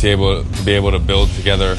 to be able to build together,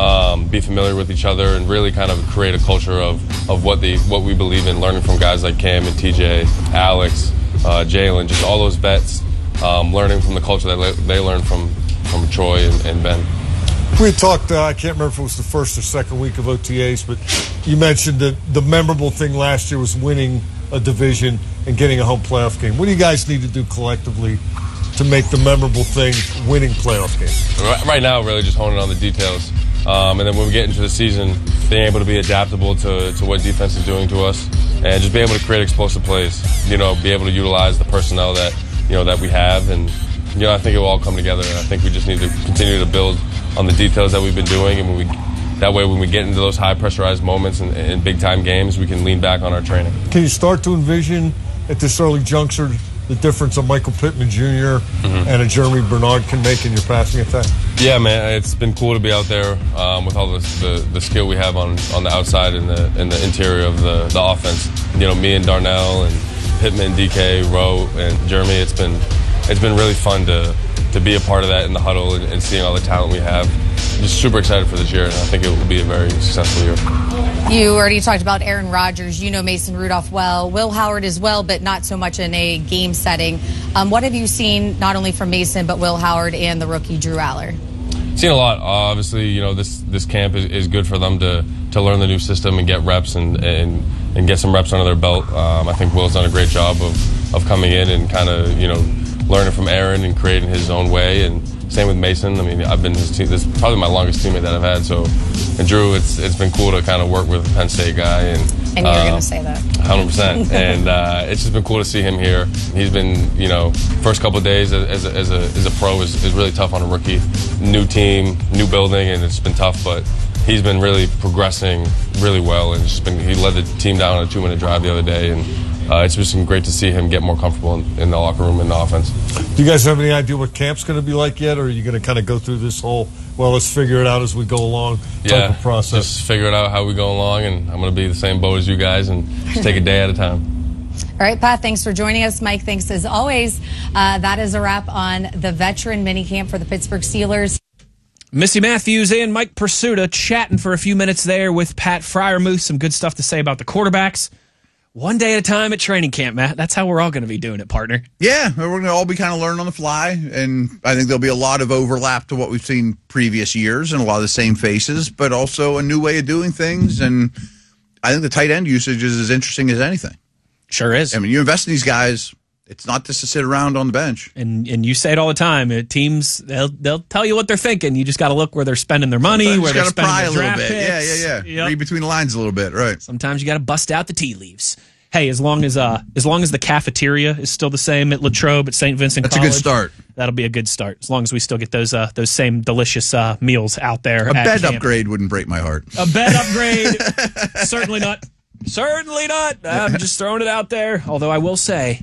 be familiar with each other, and really kind of create a culture of what we believe in, learning from guys like Cam and TJ, Alex, Jalen, just all those vets, learning from the culture that they learned from Troy and Ben. We talked, I can't remember if it was the first or second week of OTAs, but you mentioned that the memorable thing last year was winning a division and getting a home playoff game. What do you guys need to do collectively to make the memorable thing winning playoff games? Right now, really just honing on the details. And then when we get into the season, being able to be adaptable to what defense is doing to us and just be able to create explosive plays, be able to utilize the personnel that we have. And, I think it will all come together. And I think we just need to continue to build on the details that we've been doing. And that way, when we get into those high pressurized moments and big time games, we can lean back on our training. Can you start to envision at this early juncture the difference a Michael Pittman Jr. and a Jeremy Bernard can make in your passing attack? Yeah, man, it's been cool to be out there with all the skill we have on the outside and the interior of the offense. Me and Darnell and Pittman, DK, Rowe, and Jeremy. It's been really fun to be a part of that in the huddle and seeing all the talent we have. I'm just super excited for this year, and I think it will be a very successful year. You already talked about Aaron Rodgers. You know Mason Rudolph well. Will Howard as well, but not so much in a game setting. What have you seen not only from Mason, but Will Howard and the rookie Drew Aller? Seen a lot. Obviously, this camp is good for them to learn the new system and get reps and get some reps under their belt. I think Will's done a great job of coming in and kind of, learning from Aaron and creating his own way, and same with Mason. I mean, I've been his team. This is probably my longest teammate that I've had. So, and Drew, it's been cool to kind of work with a Penn State guy. And you were going to say that. 100%. And it's just been cool to see him here. He's been, first couple of days as a pro is really tough on a rookie, new team, new building, and it's been tough. But he's been really progressing really well, and he led the team down on a 2-minute drive the other day, and it's just been great to see him get more comfortable in the locker room and the offense. Do you guys have any idea what camp's going to be like yet, or are you going to kind of go through this whole, let's figure it out as we go along type of process? Just figure it out how we go along, and I'm going to be the same boat as you guys and just take a day at a time. All right, Pat, thanks for joining us. Mike, thanks as always. That is a wrap on the veteran minicamp for the Pittsburgh Steelers. Missy Matthews and Mike Pursuta chatting for a few minutes there with Pat Freiermuth. Some good stuff to say about the quarterbacks. One day at a time at training camp, Matt. That's how we're all going to be doing it, partner. Yeah, we're going to all be kind of learning on the fly, and I think there'll be a lot of overlap to what we've seen previous years and a lot of the same faces, but also a new way of doing things, and I think the tight end usage is as interesting as anything. Sure is. I mean, you invest in these guys, it's not just to sit around on the bench. And you say it all the time. Teams, they'll tell you what they're thinking. You just got to look where they're spending their money, Sometimes where they're spending their draft picks. Yeah. Yep. Read between the lines a little bit, right. Sometimes you got to bust out the tea leaves. Hey, as long as the cafeteria is still the same at Latrobe at St. Vincent That's College, a good start. That'll be a good start. As long as we still get those same delicious meals out there. A bed upgrade wouldn't break my heart. A bed upgrade, certainly not. Certainly not. I'm just throwing it out there. Although I will say,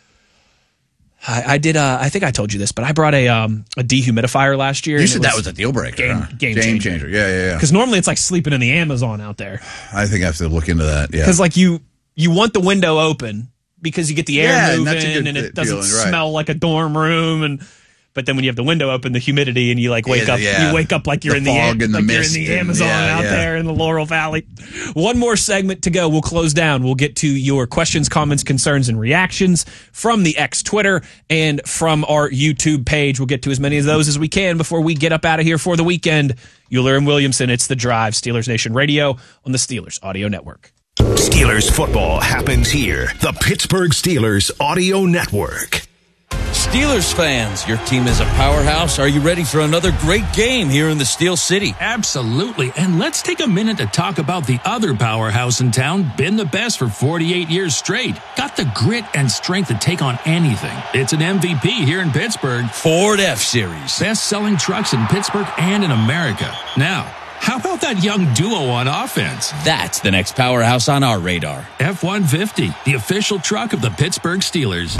I did. I think I told you this, but I brought a dehumidifier last year. You said that was a deal breaker. Game changer. Yeah. Because normally it's like sleeping in the Amazon out there. I think I have to look into that. Yeah. Because like you want the window open because you get the air moving and it doesn't feeling, smell like a dorm room. But then when you have the window open, the humidity, and you wake up, you wake up like you're in the Amazon out there in the Laurel Valley. One more segment to go. We'll close down. We'll get to your questions, comments, concerns, and reactions from the X Twitter and from our YouTube page. We'll get to as many of those as we can before we get up out of here for the weekend. Euler and Williamson, it's The Drive, Steelers Nation Radio on the Steelers Audio Network. Steelers football happens here. The Pittsburgh Steelers Audio Network. Steelers fans, your team is a powerhouse. Are you ready for another great game here in the Steel City? Absolutely. And let's take a minute to talk about the other powerhouse in town, been the best for 48 years straight. Got the grit and strength to take on anything. It's an MVP here in Pittsburgh. Ford F-Series. Best-selling trucks in Pittsburgh and in America. Now, how about that young duo on offense? That's the next powerhouse on our radar. F-150, the official truck of the Pittsburgh Steelers.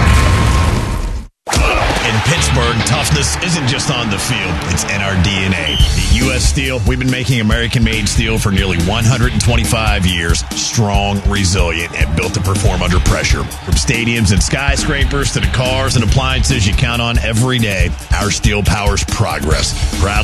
In Pittsburgh, toughness isn't just on the field, it's in our DNA. At U.S. Steel, we've been making American-made steel for nearly 125 years, strong, resilient, and built to perform under pressure. From stadiums and skyscrapers to the cars and appliances you count on every day, our steel powers progress. Proudly